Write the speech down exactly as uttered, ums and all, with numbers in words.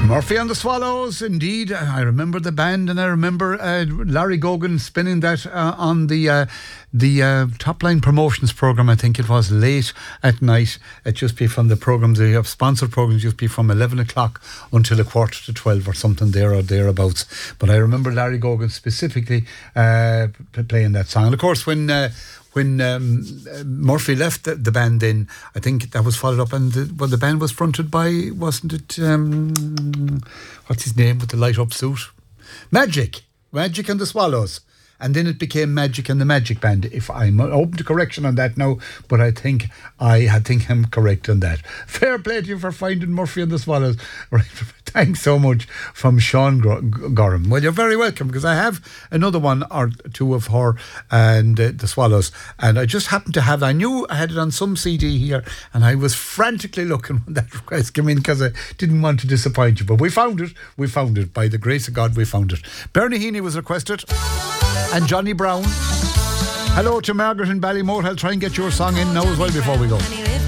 Murphy and the Swallows, indeed. I remember the band, and I remember uh, Larry Gogan spinning that uh, on the uh, the uh, Top Line Promotions programme. I think it was late at night. It just be from the programmes, they have sponsored programmes, just be from eleven o'clock until a quarter to twelve or something there or thereabouts. But I remember Larry Gogan specifically uh, playing that song. And of course, when uh, When um, Murphy left the, the band, then I think that was followed up, and the, well, the band was fronted by, wasn't it? Um, what's his name with the light up suit? Magic, Magic and the Swallows, and then it became Magic and the Magic Band. If I'm open to correction on that now, but I think I, I think I'm correct on that. Fair play to you for finding Murphy and the Swallows. Right. Thanks so much from Sean Gorham. Well, you're very welcome, because I have another one or two of her and uh, the Swallows, and I just happened to have, I knew I had it on some C D here, and I was frantically looking when that request came in, because I didn't want to disappoint you, but we found it, we found it, by the grace of God we found it. Bernie Heaney was requested, and Johnny Brown. Hello to Margaret in Ballymote. I'll try and get your song in now as well before we go.